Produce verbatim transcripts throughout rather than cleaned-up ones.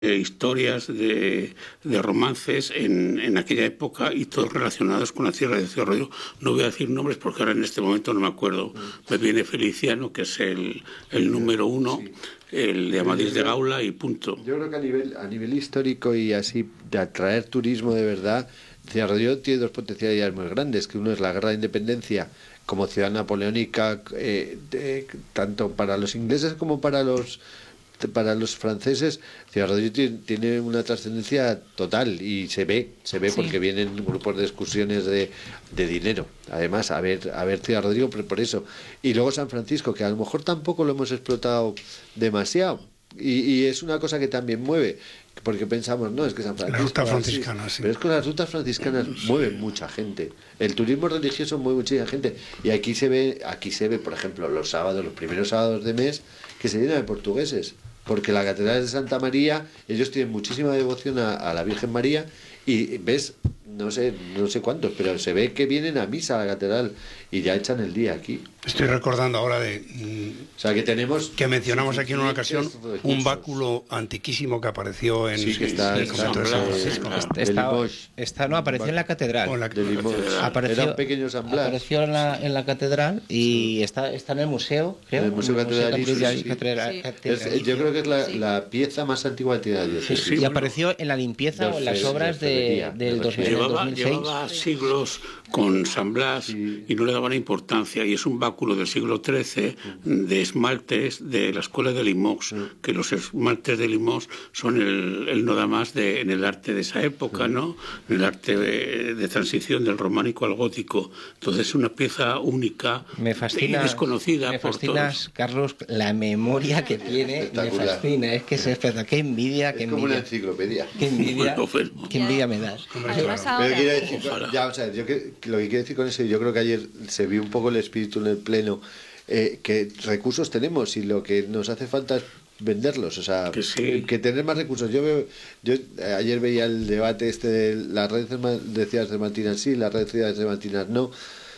eh, historias de, de romances en, en aquella época y todos relacionados con la tierra de Ciudad Rodrigo. No voy a decir nombres porque ahora en este momento no me acuerdo. Me viene Feliciano, que es el, el número uno, sí. El de Amadís de Gaula y punto. Yo creo que a nivel, a nivel histórico y así de atraer turismo de verdad, Ciudad Rodrigo tiene dos potencialidades muy grandes, que uno es la guerra de independencia como ciudad napoleónica, eh, de, tanto para los ingleses como para los para los franceses. Ciudad Rodrigo tiene, tiene una trascendencia total y se ve, se ve sí. Porque vienen grupos de excursiones de, de dinero, además, a ver, a ver Ciudad Rodrigo por, por eso. Y luego San Francisco, que a lo mejor tampoco lo hemos explotado demasiado, y, y es una cosa que también mueve, porque pensamos, no, es que San Francisco... La ruta franciscana, sí. Pero es que las rutas franciscanas mueven mucha gente. El turismo religioso mueve mucha gente. Y aquí se ve, aquí se ve, por ejemplo, los sábados, los primeros sábados de mes, que se llenan de portugueses. Porque la Catedral de Santa María, ellos tienen muchísima devoción a, a la Virgen María, y ves, no sé, no sé cuántos, pero se ve que vienen a misa a la catedral y ya echan el día aquí. Estoy recordando ahora de... Mm, o sea, que tenemos... Que mencionamos aquí en una ocasión un báculo antiquísimo que apareció en... Sí, que está... Sí, está, está, está, está, está, está no, apareció en la catedral. La, de apareció, Era un pequeño San Blas. Apareció en la, en la catedral y sí. está, está en el museo, creo. En el Museo Catedralicio. Sí, catedral, sí. Yo creo que es la, sí. la pieza más antigua de Ciudad Rodrigo. Sí, sí, sí. Y bueno, apareció en la limpieza o en las obras de, del dos mil, llevaba, dos mil seis. Llevaba siglos con San Blas sí. y no le daban importancia, y es un báculo del siglo trece de esmaltes de la escuela de Limoux, sí. que los esmaltes de Limoux son el, el no da más de, en el arte de esa época, sí. ¿no? En el arte de, de transición del románico al gótico. Entonces es una pieza única me fascina, y desconocida me por fascinas, todos. Carlos, la memoria que tiene, me fascina, es que es espectacular, qué envidia, qué es envidia. Como una enciclopedia. Qué envidia, bueno, bueno. qué envidia me das. Además, ahora... Pero quiero decir, ya, o sea, yo que, lo que quiero decir con eso, yo creo que ayer se vio un poco el espíritu en el pleno, eh, que recursos tenemos y lo que nos hace falta es venderlos, o sea, que, sí. que tener más recursos. Yo veo, yo eh, ayer veía el debate este de las redes de ciudades cervantinas sí, las redes de ciudades cervantinas no,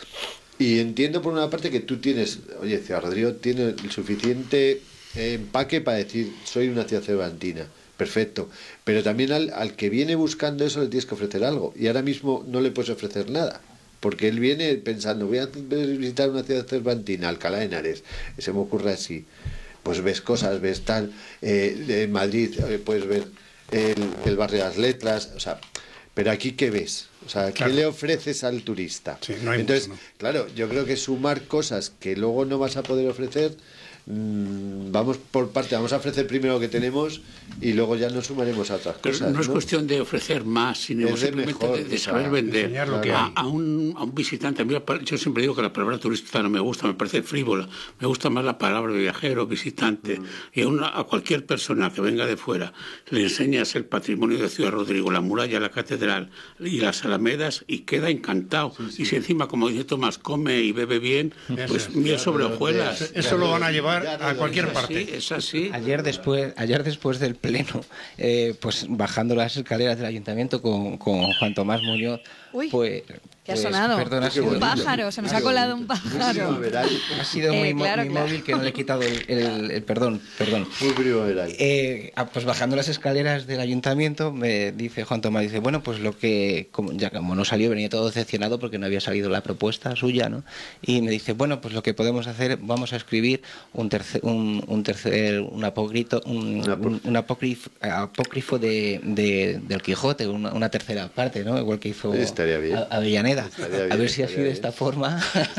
y entiendo por una parte que tú tienes, oye, Ciudad Rodrigo tiene el suficiente eh, empaque para decir soy una ciudad cervantina. Perfecto, pero también al, al que viene buscando eso le tienes que ofrecer algo, y ahora mismo no le puedes ofrecer nada, porque él viene pensando, voy a visitar una ciudad cervantina, Alcalá de Henares, se me ocurre así, pues ves cosas, ves tal, eh, en Madrid eh, puedes ver el, el barrio de las letras, o sea, pero aquí ¿qué ves? O sea, ¿qué claro. le ofreces al turista? Sí, no hay Entonces, mucho, ¿no? Claro, yo creo que sumar cosas que luego no vas a poder ofrecer, mmm, vamos por parte, vamos a ofrecer primero lo que tenemos y luego ya nos sumaremos a otras Pero cosas. No es ¿no? cuestión de ofrecer más, sino es de simplemente mejor, de, de saber vender. Lo que a, a, un, a un visitante, a mí, yo siempre digo que la palabra turista no me gusta, me parece frívola, me gusta más la palabra viajero, visitante, mm. y a, una, a cualquier persona que venga de fuera le enseñas el patrimonio de Ciudad Rodrigo, la muralla, la catedral y las alamedas y queda encantado. Sí, sí. Y si encima, como dice Tomás, come y bebe bien, pues eso, miel sobre hojuelas. Eso, eso lo van a llevar a cualquier parte. Sí, es así. Ayer después, ayer después del pleno, eh, pues bajando las escaleras del ayuntamiento con, con Juan Tomás Muñoz, Uy, pues... ¿qué ha pues, sonado? Perdón, ha sido un pájaro, se nos ha colado un pájaro. Ha sido muy, eh, claro, muy claro. móvil que no le he quitado el, el, el perdón, perdón. Muy primaveral. Eh, pues bajando las escaleras del ayuntamiento me dice Juan Tomás, dice, bueno, pues lo que, como, ya como no salió, venía todo decepcionado porque no había salido la propuesta suya, ¿no? Y me dice, bueno, pues lo que podemos hacer, vamos a escribir un tercer, un, un tercer, un apócrifo, un, un, un apócrifo, apócrifo de, de, del Quijote, una, una tercera parte, ¿no? Igual que hizo Avellaneda. Bien, a ver si así de esta forma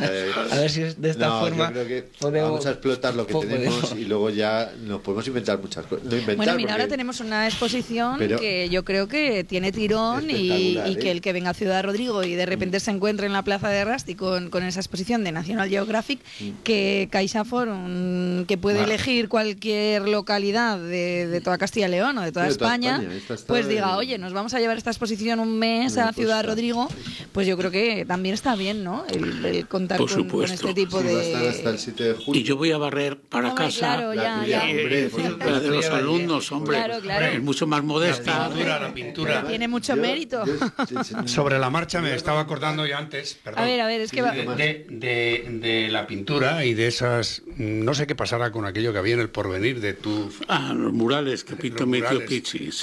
a ver si de esta no, forma yo creo que podemos, vamos a explotar lo que tenemos podemos. Y luego ya nos podemos inventar muchas cosas. No inventar, bueno, mira, porque... ahora tenemos una exposición Pero que yo creo que tiene tirón y, y que el que venga a Ciudad Rodrigo y de repente mm. se encuentre en la plaza de Rasti con, con esa exposición de National Geographic, mm. que CaixaForum, que puede ah. elegir cualquier localidad de, de toda Castilla y León o de toda, sí, de toda España, España. Pues diga, oye, nos vamos a llevar esta exposición un mes a Ciudad Rodrigo, pues yo creo creo que también está bien, ¿no? El, el contar Por con, con supuesto. este tipo Sí, de... va a estar hasta el siete de julio. Y yo voy a barrer para Hombre, casa claro, ya, la, ya. hombre, eh, la de los alumnos, hombre. Claro, claro. Es mucho más modesta. La pintura, la pintura. Tiene mucho Yo- mérito. yo- yo- yo- Sobre la marcha me estaba acordando yo antes, perdón, A ver, a ver, es que va... de, de, de- de la pintura y de esas, no sé qué pasará con aquello que había en el porvenir de tu Ah, los murales que pintó Los mi tío murales. Pichi.